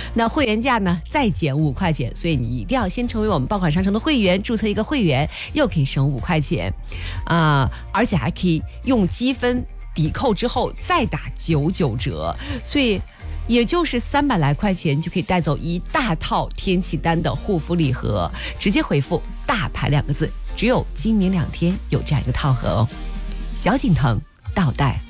那会员价呢再减5块钱，所以你一定要先成为我们爆款商城的会员，注册一个会员又可以省5块钱而且还可以用积分抵扣之后再打99折，所以也就是300来块钱就可以带走一大套天气丹的护肤礼盒，直接回复大牌2个字，只有今明2天有这样一个套盒哦。小锦腾倒带。